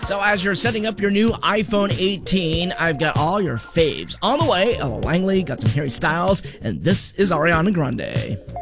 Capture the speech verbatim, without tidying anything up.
So as you're setting up your new iPhone eighteen, I've got all your faves. On the way, Ella Langley, got some Harry Styles, and this is Ariana Grande.